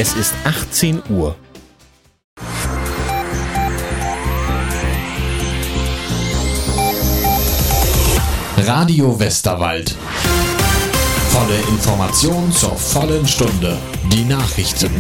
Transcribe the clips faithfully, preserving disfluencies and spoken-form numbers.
Es ist achtzehn Uhr. Radio Westerwald. Volle Information zur vollen Stunde. Die Nachrichten.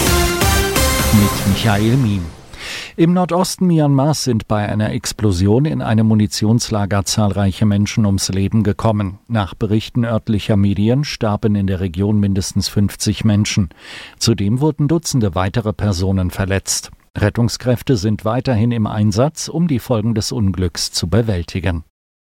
Mit Michael Mien. Im Nordosten Myanmars sind bei einer Explosion in einem Munitionslager zahlreiche Menschen ums Leben gekommen. Nach Berichten örtlicher Medien starben in der Region mindestens fünfzig Menschen. Zudem wurden Dutzende weitere Personen verletzt. Rettungskräfte sind weiterhin im Einsatz, um die Folgen des Unglücks zu bewältigen.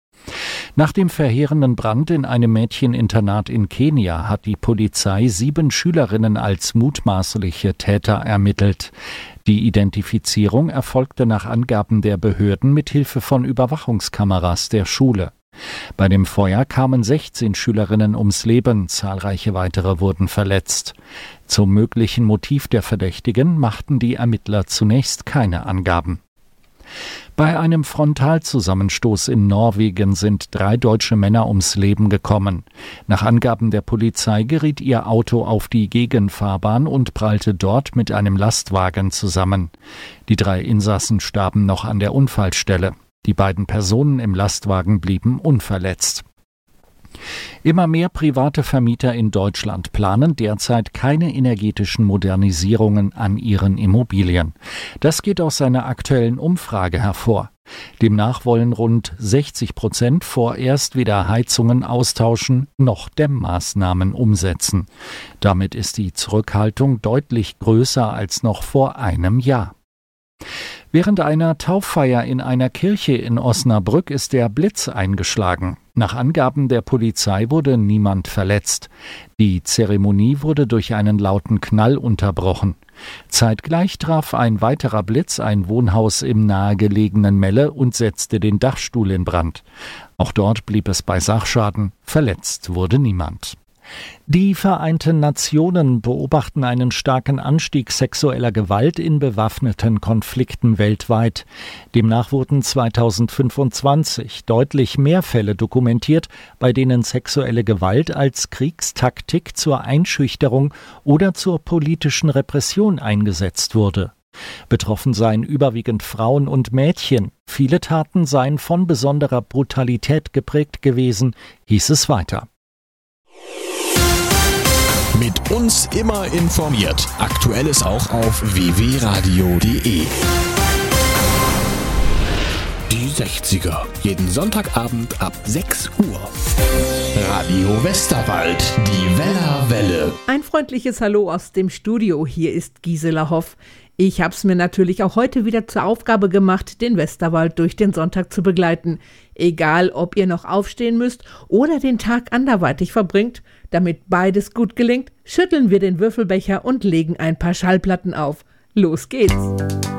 Nach dem verheerenden Brand in einem Mädcheninternat in Kenia hat die Polizei sieben Schülerinnen als mutmaßliche Täter ermittelt. Die Identifizierung erfolgte nach Angaben der Behörden mit Hilfe von Überwachungskameras der Schule. Bei dem Feuer kamen sechzehn Schülerinnen ums Leben, zahlreiche weitere wurden verletzt. Zum möglichen Motiv der Verdächtigen machten die Ermittler zunächst keine Angaben. Bei einem Frontalzusammenstoß in Norwegen sind drei deutsche Männer ums Leben gekommen. Nach Angaben der Polizei geriet ihr Auto auf die Gegenfahrbahn und prallte dort mit einem Lastwagen zusammen. Die drei Insassen starben noch an der Unfallstelle. Die beiden Personen im Lastwagen blieben unverletzt. Immer mehr private Vermieter in Deutschland planen derzeit keine energetischen Modernisierungen an ihren Immobilien. Das geht aus einer aktuellen Umfrage hervor. Demnach wollen rund sechzig Prozent vorerst weder Heizungen austauschen noch Dämmmaßnahmen umsetzen. Damit ist die Zurückhaltung deutlich größer als noch vor einem Jahr. Während einer Tauffeier in einer Kirche in Osnabrück ist der Blitz eingeschlagen. Nach Angaben der Polizei wurde niemand verletzt. Die Zeremonie wurde durch einen lauten Knall unterbrochen. Zeitgleich traf ein weiterer Blitz ein Wohnhaus im nahegelegenen Melle und setzte den Dachstuhl in Brand. Auch dort blieb es bei Sachschaden. Verletzt wurde niemand. Die Vereinten Nationen beobachten einen starken Anstieg sexueller Gewalt in bewaffneten Konflikten weltweit. Demnach wurden zweitausendfünfundzwanzig deutlich mehr Fälle dokumentiert, bei denen sexuelle Gewalt als Kriegstaktik zur Einschüchterung oder zur politischen Repression eingesetzt wurde. Betroffen seien überwiegend Frauen und Mädchen. Viele Taten seien von besonderer Brutalität geprägt gewesen, hieß es weiter. Mit uns immer informiert. Aktuelles auch auf w w radio punkt de. Die sechziger. Jeden Sonntagabend ab sechs Uhr. Radio Westerwald. Die Wellerwelle. Ein freundliches Hallo aus dem Studio. Hier ist Gisela Hoff. Ich habe es mir natürlich auch heute wieder zur Aufgabe gemacht, den Westerwald durch den Sonntag zu begleiten. Egal, ob ihr noch aufstehen müsst oder den Tag anderweitig verbringt, damit beides gut gelingt, schütteln wir den Würfelbecher und legen ein paar Schallplatten auf. Los geht's!